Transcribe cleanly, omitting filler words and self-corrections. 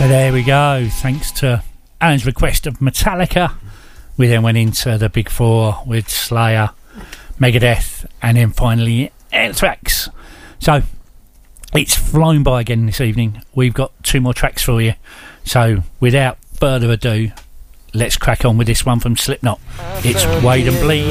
There we go. Thanks to Alan's request of Metallica, we then went into the big four with Slayer, Megadeth, and then finally Anthrax. So it's flown by again this evening. We've got 2 more tracks for you. So without further ado, let's crack on with this one from Slipknot. It's Wade and Bleed.